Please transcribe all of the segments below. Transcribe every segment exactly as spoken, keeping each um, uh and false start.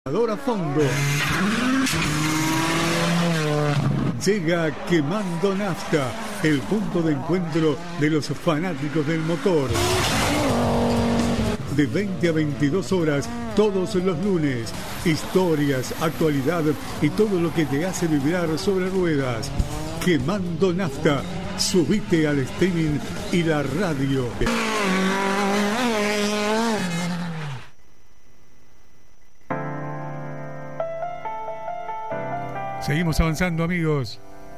A fondo. Llega Quemando Nafta, el punto de encuentro de los fanáticos del motor. De veinte a veintidós horas, todos los lunes. Historias, actualidad y todo lo que te hace vibrar sobre ruedas. Quemando Nafta. Subite al streaming y la radio. Seguimos avanzando, amigos.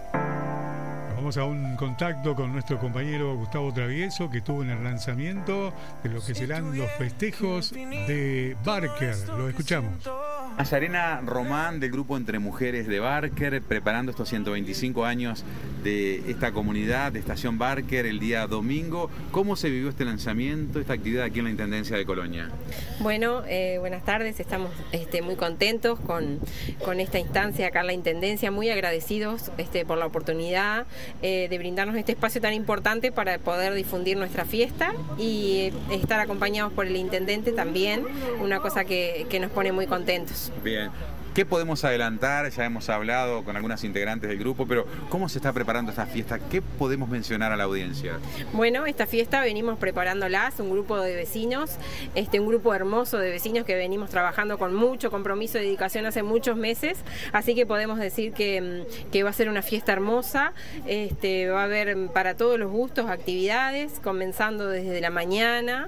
Vamos a un contacto con nuestro compañero Gustavo Travieso, que estuvo en el lanzamiento de lo que serán los festejos de Barker. Lo escuchamos. Mayarena Román, del grupo Entre Mujeres de Barker, preparando estos ciento veinticinco años de esta comunidad de Estación Barker el día domingo. ¿Cómo se vivió este lanzamiento, esta actividad aquí en la Intendencia de Colonia? Bueno, eh, buenas tardes, estamos este, muy contentos con, con esta instancia acá en la Intendencia, muy agradecidos este, por la oportunidad eh, de brindarnos este espacio tan importante para poder difundir nuestra fiesta y eh, estar acompañados por el Intendente también, una cosa que, que nos pone muy contentos. Bien. ¿Qué podemos adelantar? Ya hemos hablado con algunas integrantes del grupo, pero ¿cómo se está preparando esta fiesta? ¿Qué podemos mencionar a la audiencia? Bueno, esta fiesta venimos preparándolas, un grupo de vecinos, este, un grupo hermoso de vecinos que venimos trabajando con mucho compromiso y dedicación hace muchos meses, así que podemos decir que, que va a ser una fiesta hermosa, este, va a haber para todos los gustos actividades, comenzando desde la mañana,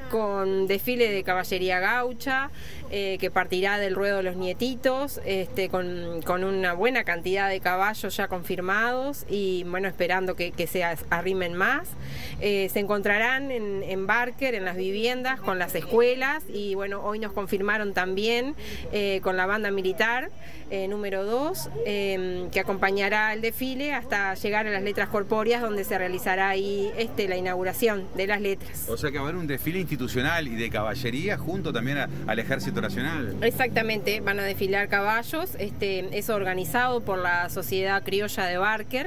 con desfile de caballería gaucha, eh, que partirá del ruedo de los nietitos, este, con, con una buena cantidad de caballos ya confirmados y bueno, esperando que, que se arrimen más. Eh, se encontrarán en, en Barker, en las viviendas, con las escuelas y bueno, hoy nos confirmaron también eh, con la banda militar eh, número dos, eh, que acompañará el desfile hasta llegar a las letras corpóreas, donde se realizará ahí este, la inauguración de las letras. O sea que va a haber un desfile institucional y de caballería junto también a, al Ejército Nacional. Exactamente, van a desfilar caballos, este, es organizado por la Sociedad Criolla de Barker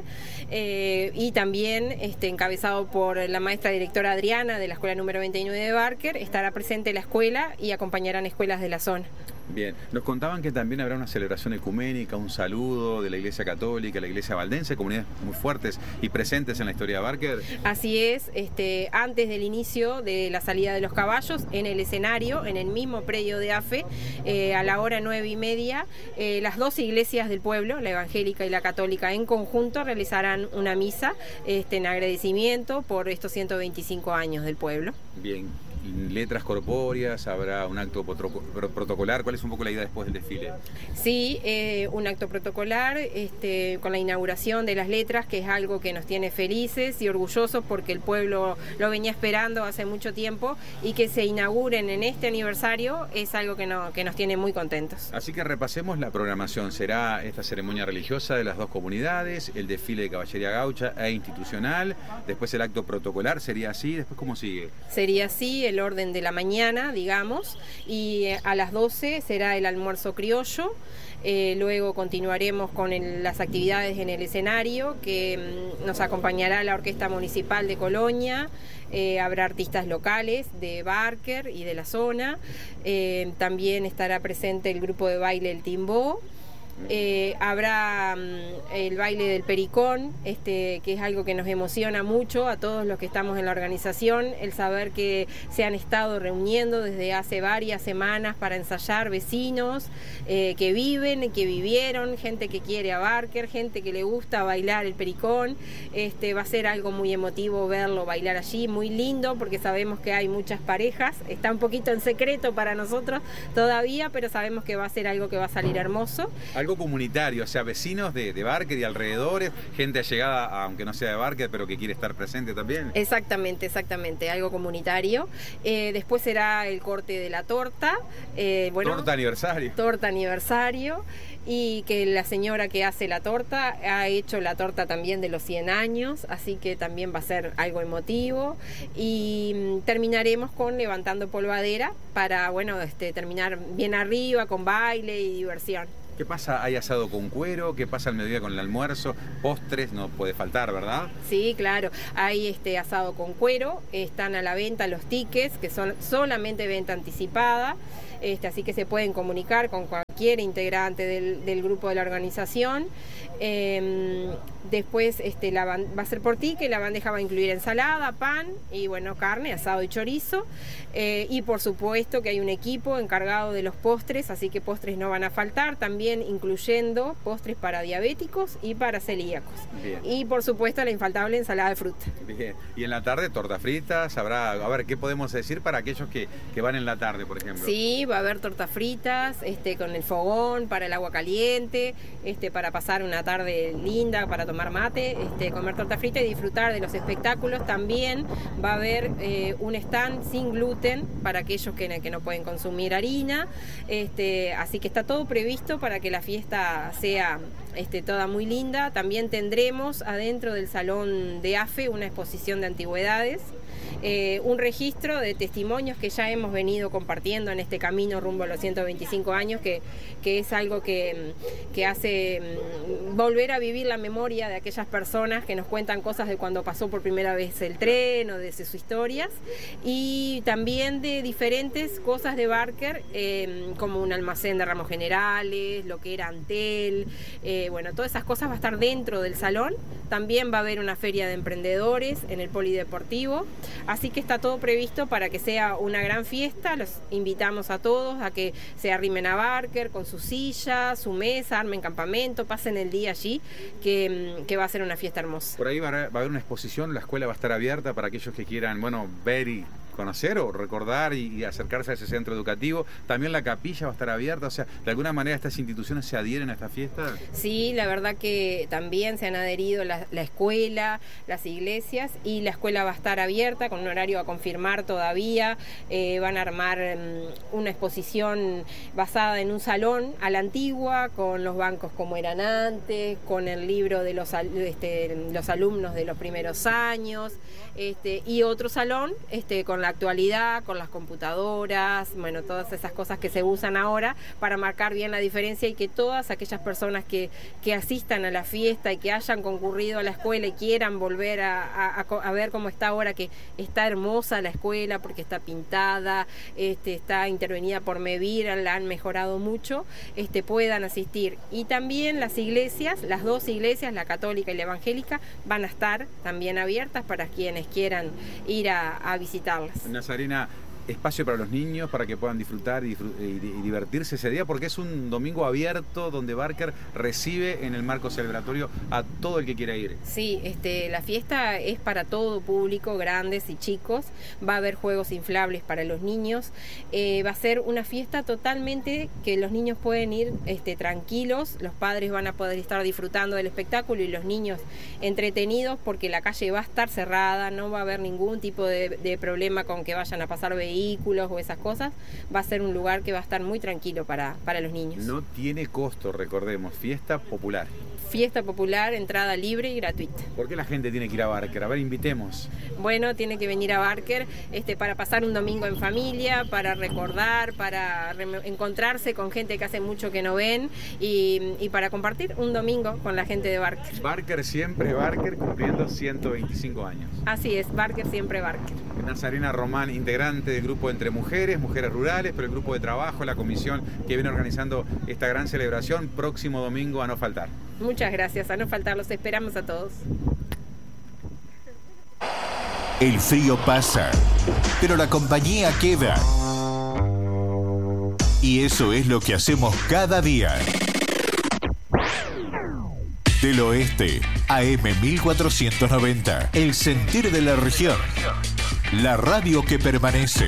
eh, y también este, encabezado por la maestra directora Adriana de la escuela número veintinueve de Barker. Estará presente la escuela y acompañarán escuelas de la zona. Bien, nos contaban que también habrá una celebración ecuménica, un saludo de la Iglesia Católica, la Iglesia Valdense, comunidades muy fuertes y presentes en la historia de Barker. Así es, este, antes del inicio de la salida de los caballos, en el escenario, en el mismo predio de A F E, eh, a la hora nueve y media, eh, las dos iglesias del pueblo, la evangélica y la católica, en conjunto realizarán una misa este, en agradecimiento por estos ciento veinticinco años del pueblo. Bien. Letras corpóreas, habrá un acto protocolar. ¿Cuál es un poco la idea después del desfile? Sí, eh, un acto protocolar este, con la inauguración de las letras, que es algo que nos tiene felices y orgullosos porque el pueblo lo venía esperando hace mucho tiempo, y que se inauguren en este aniversario es algo que, no, que nos tiene muy contentos. Así que repasemos la programación. Será esta ceremonia religiosa de las dos comunidades, el desfile de caballería gaucha e institucional, después el acto protocolar. ¿Sería así? ¿Después cómo sigue? Sería así, el orden de la mañana, digamos, y a las doce será el almuerzo criollo. Eh, luego continuaremos con el, las actividades en el escenario, que mm, nos acompañará la Orquesta Municipal de Colonia, eh, habrá artistas locales de Barker y de la zona, eh, también estará presente el grupo de baile El Timbó. Eh, habrá um, el baile del pericón, este, que es algo que nos emociona mucho a todos los que estamos en la organización, el saber que se han estado reuniendo desde hace varias semanas para ensayar vecinos eh, que viven, que vivieron, gente que quiere a Barker, gente que le gusta bailar el pericón. Este, va a ser algo muy emotivo verlo bailar allí, muy lindo, porque sabemos que hay muchas parejas, está un poquito en secreto para nosotros todavía, pero sabemos que va a ser algo que va a salir hermoso. Algo comunitario, o sea, vecinos de, de Barker y alrededores, gente allegada, aunque no sea de Barker, pero que quiere estar presente también. Exactamente, exactamente, algo comunitario. Eh, después será el corte de la torta. Eh, bueno, torta aniversario. Torta aniversario. Y que la señora que hace la torta ha hecho la torta también de los cien años, así que también va a ser algo emotivo. Y mm, terminaremos con levantando polvadera para, bueno, este, terminar bien arriba con baile y diversión. ¿Qué pasa? ¿Hay asado con cuero? ¿Qué pasa al mediodía con el almuerzo? Postres, no puede faltar, ¿verdad? Sí, claro. Hay este asado con cuero, están a la venta los tickets, que son solamente venta anticipada, este, así que se pueden comunicar con cualquier integrante del, del grupo de la organización. Eh, después este, la va a ser por ticket, la bandeja va a incluir ensalada, pan y bueno, carne, asado y chorizo. Eh, y por supuesto que hay un equipo encargado de los postres, así que postres no van a faltar, también incluyendo postres para diabéticos y para celíacos. Bien. Y por supuesto la infaltable ensalada de fruta. Bien. Y en la tarde, torta fritas, habrá, a ver, ¿qué podemos decir para aquellos que, que van en la tarde, por ejemplo? Sí, va a haber tortas fritas, este, con el fogón, para el agua caliente, este, para pasar una tarde linda, para tomar mate, este, comer torta frita y disfrutar de los espectáculos. También va a haber eh, un stand sin gluten para aquellos que, que no pueden consumir harina, este, así que está todo previsto para que la fiesta sea este, toda muy linda. También tendremos adentro del salón de A F E una exposición de antigüedades, eh, un registro de testimonios que ya hemos venido compartiendo en este camino rumbo a los ciento veinticinco años, que, que es algo que, que hace volver a vivir la memoria de aquellas personas que nos cuentan cosas de cuando pasó por primera vez el tren o de sus historias, y también de diferentes cosas de Barker, eh, como un almacén de ramos generales, lo que era Antel, eh, bueno, todas esas cosas va a estar dentro del salón. También va a haber una feria de emprendedores en el polideportivo, así que está todo previsto para que sea una gran fiesta. Los invitamos a todos a que se arrimen a Barker con su silla, su mesa, armen campamento, pasen el día allí, que, que va a ser una fiesta hermosa. Por ahí va a, va a haber una exposición, la escuela va a estar abierta para aquellos que quieran, bueno, ver y conocer o recordar y, y acercarse a ese centro educativo. También la capilla va a estar abierta, o sea, ¿de alguna manera estas instituciones se adhieren a esta fiesta? Sí, la verdad que también se han adherido la, la escuela, las iglesias, y la escuela va a estar abierta con un horario a confirmar todavía. Eh, van a armar um, una exposición basada en un salón a la antigua, con los bancos como eran antes, con el libro de los, este, los alumnos de los primeros años, este, y otro salón este, con la actualidad, con las computadoras, bueno, todas esas cosas que se usan ahora para marcar bien la diferencia, y que todas aquellas personas que, que asistan a la fiesta y que hayan concurrido a la escuela y quieran volver a, a, a ver cómo está ahora, que está hermosa la escuela porque está pintada, este, está intervenida por Mevir, la han mejorado mucho, este, puedan asistir. Y también las iglesias, las dos iglesias, la católica y la evangélica, van a estar también abiertas para quienes quieran ir a, a visitarlas. Nazarena, espacio para los niños, para que puedan disfrutar y, y, y divertirse ese día, porque es un domingo abierto donde Barker recibe en el marco celebratorio a todo el que quiera ir. Sí, este, la fiesta es para todo público, grandes y chicos. Va a haber juegos inflables para los niños. Eh, va a ser una fiesta totalmente que los niños pueden ir este, tranquilos. Los padres van a poder estar disfrutando del espectáculo y los niños entretenidos, porque la calle va a estar cerrada, no va a haber ningún tipo de, de problema con que vayan a pasar vehículos vehículos o esas cosas. Va a ser un lugar que va a estar muy tranquilo para, para los niños. No tiene costo, recordemos, fiesta popular. Fiesta popular, entrada libre y gratuita. ¿Por qué la gente tiene que ir a Barker? A ver, invitemos. Bueno, tiene que venir a Barker este, para pasar un domingo en familia, para recordar, para encontrarse con gente que hace mucho que no ven, y, y para compartir un domingo con la gente de Barker. Barker siempre Barker, cumpliendo ciento veinticinco años. Así es, Barker siempre Barker. Nazarena Román, integrante del grupo Entre Mujeres, Mujeres Rurales, pero el grupo de trabajo, la comisión que viene organizando esta gran celebración, próximo domingo a no faltar. Muchas gracias, a no faltar, los esperamos a todos. El frío pasa, pero la compañía queda. Y eso es lo que hacemos cada día. Del Oeste, A M mil cuatrocientos noventa, el sentir de la región. La radio que permanece.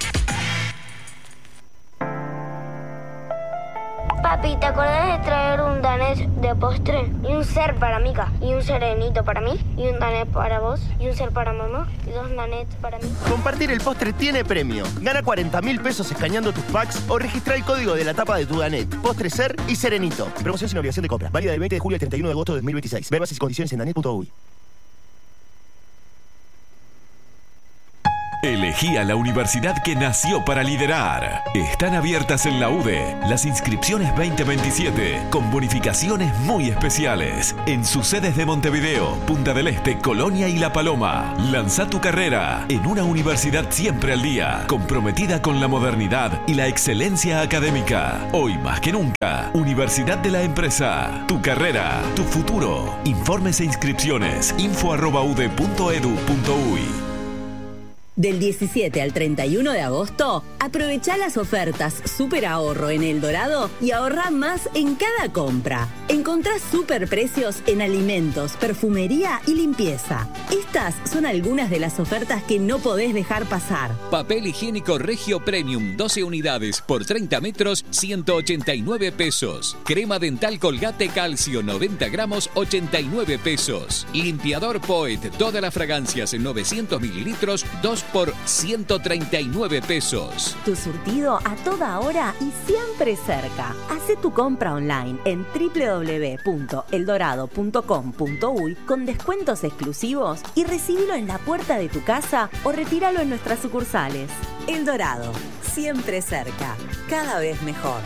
Papi, ¿te acordás de traer un danés de postre? Y un ser para Mica, y un serenito para mí, y un danés para vos, y un ser para mamá, y dos danés para mí. Compartir el postre tiene premio. Gana cuarenta mil pesos escaneando tus packs o registra el código de la tapa de tu danet. Postre, ser y serenito. Promoción sin obligación de compra. Válida del veinte de julio al treinta y uno de agosto de dos mil veintiséis. Ver bases y condiciones en danet punto uy. Elegí a la universidad que nació para liderar. Están abiertas en la U D E las inscripciones veinte veintisiete con bonificaciones muy especiales en sus sedes de Montevideo, Punta del Este, Colonia y La Paloma. Lanza tu carrera en una universidad siempre al día, comprometida con la modernidad y la excelencia académica. Hoy más que nunca, Universidad de la Empresa. Tu carrera, tu futuro. Informes e inscripciones info arroba u d e punto edu punto uy. Del diecisiete al treinta y uno de agosto, aprovecha las ofertas Super Ahorro en El Dorado y ahorrá más en cada compra. Encontrá super precios en alimentos, perfumería y limpieza. Estas son algunas de las ofertas que no podés dejar pasar. Papel higiénico Regio Premium, doce unidades por treinta metros, ciento ochenta y nueve pesos. Crema dental Colgate Calcio, noventa gramos, ochenta y nueve pesos. Limpiador Poet, todas las fragancias en novecientos mililitros, dos por ciento treinta y nueve pesos. Tu surtido a toda hora y siempre cerca. Hacé tu compra online en doble u doble u doble u punto eldorado punto com punto uy con descuentos exclusivos y recibilo en la puerta de tu casa o retíralo en nuestras sucursales. El Dorado, siempre cerca, cada vez mejor.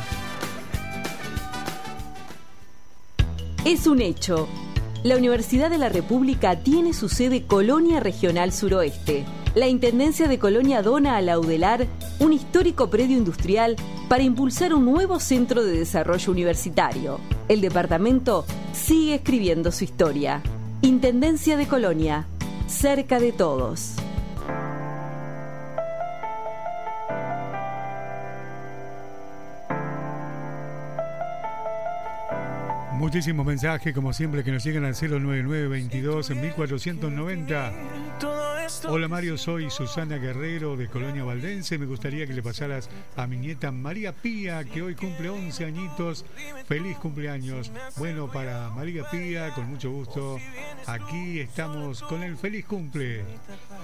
Es un hecho. La Universidad de la República tiene su sede Colonia Regional Suroeste. La Intendencia de Colonia dona a la UDELAR un histórico predio industrial para impulsar un nuevo centro de desarrollo universitario. El departamento sigue escribiendo su historia. Intendencia de Colonia, cerca de todos. Muchísimos mensajes, como siempre, que nos llegan al cero nueve nueve veintidós en mil cuatrocientos noventa. Hola Mario, soy Susana Guerrero de Colonia Valdense. Me gustaría que le pasaras a mi nieta María Pía, que hoy cumple once añitos. Feliz cumpleaños. Bueno, para María Pía, con mucho gusto, aquí estamos con el feliz cumple.